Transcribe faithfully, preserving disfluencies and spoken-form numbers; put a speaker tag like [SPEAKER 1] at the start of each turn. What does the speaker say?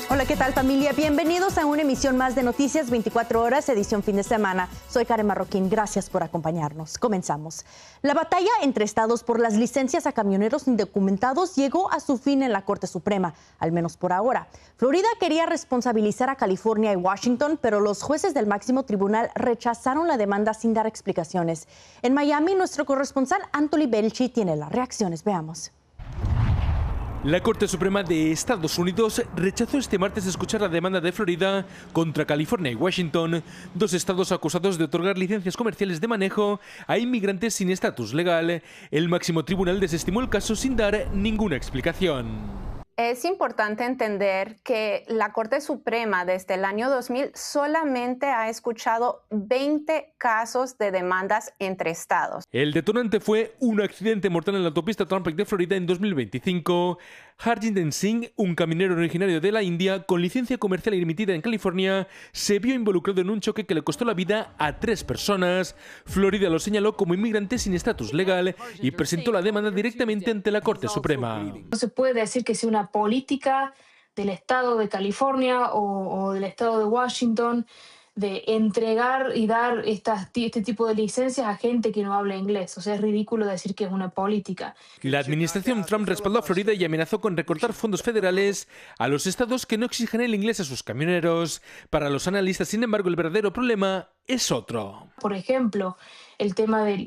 [SPEAKER 1] Hola, ¿qué tal, familia? Bienvenidos a una emisión más de Noticias veinticuatro horas, edición fin de semana. Soy Karen Marroquín, gracias por acompañarnos. Comenzamos. La batalla entre estados por las licencias a camioneros indocumentados llegó a su fin en la Corte Suprema, al menos por ahora. Florida quería responsabilizar a California y Washington, pero los jueces del máximo tribunal rechazaron la demanda sin dar explicaciones. En Miami, nuestro corresponsal Anthony Belchi tiene las reacciones. Veamos.
[SPEAKER 2] La Corte Suprema de Estados Unidos rechazó este martes escuchar la demanda de Florida contra California y Washington, dos estados acusados de otorgar licencias comerciales de manejo a inmigrantes sin estatus legal. El máximo tribunal desestimó el caso sin dar ninguna explicación.
[SPEAKER 3] Es importante entender que la Corte Suprema desde el año dos mil solamente ha escuchado veinte casos de demandas entre estados.
[SPEAKER 2] El detonante fue un accidente mortal en la autopista Turnpike de Florida en dos mil veinticinco. Harjinder Singh, un camionero originario de la India con licencia comercial ilimitada en California, se vio involucrado en un choque que le costó la vida a tres personas. Florida lo señaló como inmigrante sin estatus legal y presentó la demanda directamente ante la Corte Suprema.
[SPEAKER 4] No se puede decir que sea una política del estado de California o, o del estado de Washington de entregar y dar estas, este tipo de licencias a gente que no habla inglés. O sea, es ridículo decir que es una política.
[SPEAKER 2] La administración Trump respaldó a Florida y amenazó con recortar fondos federales a los estados que no exijan el inglés a sus camioneros. Para los analistas, sin embargo, el verdadero problema es otro.
[SPEAKER 4] Por ejemplo, el tema de,